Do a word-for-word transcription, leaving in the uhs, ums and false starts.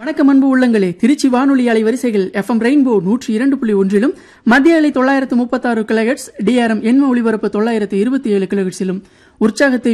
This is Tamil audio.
வணக்கம் அன்பு உள்ளங்களே, திருச்சி வானொலி அலைவரிசைகள் எஃப் எம் ரெயின்போ நூற்றி இரண்டு புள்ளி ஒன்றிலும் மத்திய அலை தொள்ளாயிரத்து முப்பத்தாறு கிலோஹெர்ட்ஸ் டிஆர்எம் எண்ம ஒளிபரப்பு தொள்ளாயிரத்து இருபத்தி ஏழு கிலோஹெர்ட்ஸிலும் உற்சாகத்தை